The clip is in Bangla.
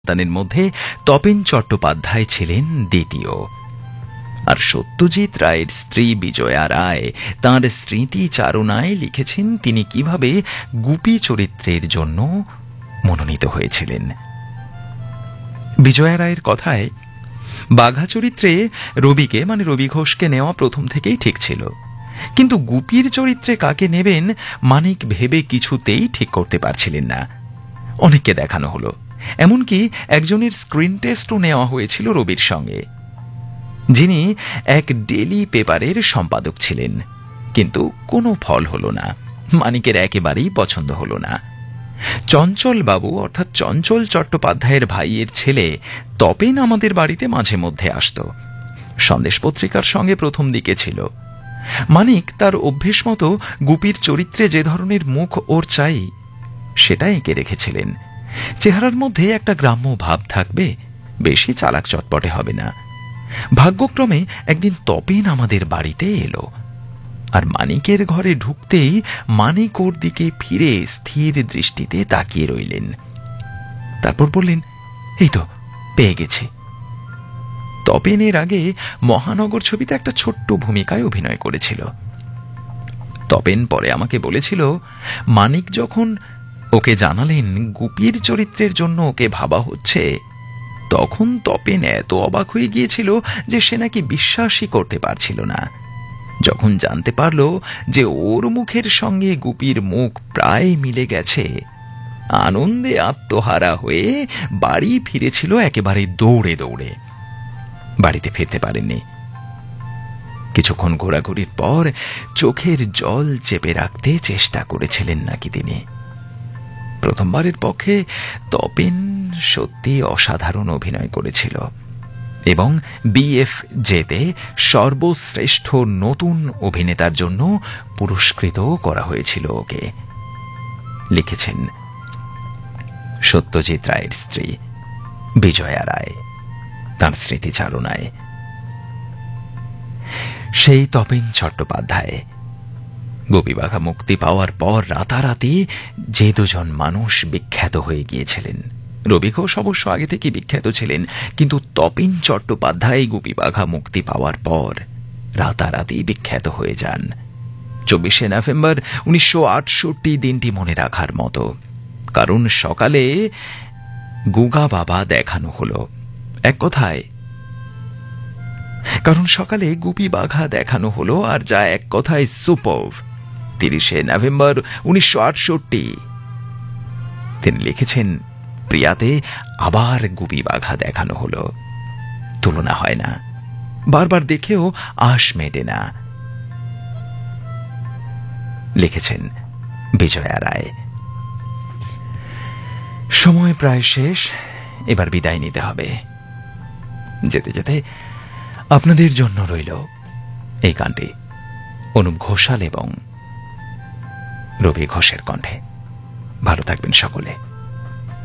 সন্তানের মধ্যে তপেন চট্টোপাধ্যায় ছিলেন দ্বিতীয়। আর সত্যজিৎ রায়ের স্ত্রী বিজয়া রায় তাঁর স্মৃতিচারণায় লিখেছেন তিনি কিভাবে গুপি চরিত্রের জন্য মনোনীত হয়েছিলেন। বিজয়া রায়ের কথায়, বাঘা চরিত্রে রবিকে মানে রবি ঘোষকে নেওয়া প্রথম থেকেই ঠিক ছিল, কিন্তু গুপির চরিত্রে কাকে নেবেন মানিক ভেবে কিছুতেই ঠিক করতে পারছিলেন না। অনেককে দেখানো হলো, এমনকি একজনের স্ক্রিন টেস্টও নেওয়া হয়েছিল রবির সঙ্গে, যিনি এক ডেলি পেপারের সম্পাদক ছিলেন, কিন্তু কোনো ফল হলো না। মানিকের একেবারেই পছন্দ হলো না। চঞ্চল বাবু অর্থাৎ চঞ্চল চট্টোপাধ্যায়ের ভাইয়ের ছেলে তপেন আমাদের বাড়িতে মাঝে মধ্যে আসত। সন্দেশ পত্রিকার সঙ্গে প্রথম দিকে ছিল। মানিক তার অভ্যেস মতো গুপির চরিত্রে যে ধরনের মুখ ওর চাই সেটা এঁকে রেখেছিলেন। চেহারার মধ্যে একটা গ্রাম্য ভাব থাকবে, বেশি চালাক চটপটে হবে না। ভাগ্যক্রমে একদিন তপেন আমাদের বাড়িতে এলো, আর মানিকের ঘরে ঢুকতেই মানিক ওর দিকে ফিরে স্থির দৃষ্টিতে তাকিয়ে রইলেন। তারপর বললেন, এই তো পেয়ে গেছি। তপেনের আগে মহানগর ছবিতে একটা ছোট্ট ভূমিকায় অভিনয় করেছিল। তপেন পরে আমাকে বলেছিল, মানিক যখন ওকে জানালেন গুপির চরিত্রের জন্য ওকে ভাবা হচ্ছে, তখন তপেন এত অবাক হয়ে গিয়েছিল যে সে নাকি বিশ্বাসই করতে পারছিল না। যখন জানতে পারল যে ওর মুখের সঙ্গে গুপির মুখ প্রায় মিলে গেছে, আনন্দে আত্মহারা হয়ে বাড়ি ফিরেছিল একেবারে দৌড়ে দৌড়ে। বাড়িতে ফিরতে পারেননি। কিছুক্ষণ ঘোরাঘুরির পর চোখের জল চেপে রাখতে চেষ্টা করেছিলেন নাকি তিনি। প্রথমবারের পক্ষে তপেন সত্যি অসাধারণ অভিনয় করেছিল এবং BFJতে সর্বশ্রেষ্ঠ নতুন অভিনেতার জন্য পুরস্কৃত করা হয়েছিল ওকে। লিখেছেন সত্যজিৎ রায়ের স্ত্রী বিজয়া রায় তাঁর স্মৃতিচারণায়। সেই তপেন চট্টোপাধ্যায়। গোপীবাঘা মুক্তি পাওয়ার পর রাতারাতি যে দুজন মানুষ বিখ্যাত হয়ে গিয়েছিলেন। রবি ঘোষ অবশ্য আগে থেকে বিখ্যাত ছিলেন, কিন্তু তপেন চট্টোপাধ্যায় গোপীবাঘা মুক্তি পাওয়ার পর রাতারাতি বিখ্যাত হয়ে যান। 24শে নভেম্বর 1968 দিনটি মনে রাখার মতো, কারণ সকালে গুগা বাবা দেখানো হলো। এক কথায়, কারণ সকালে গুপি বাঘা দেখানো হলো, আর যা এক কথায় সুপার। 30শে নভেম্বর 1968 তিনি লিখেছেন, প্রিয়াতে আবার গুপি বাঘা দেখানো হলো। তুলনা হয় না, বারবার দেখেও আশ মেটে না। লিখেছেন বিজয়া রায়। সময় প্রায় শেষ, এবার বিদায় নিতে হবে। যেতে যেতে আপনাদের জন্য রইল এই গানটি অনুপ ঘোষাল এবং রবি ঘোষের কণ্ঠে। ভালো থাকবেন সকলে।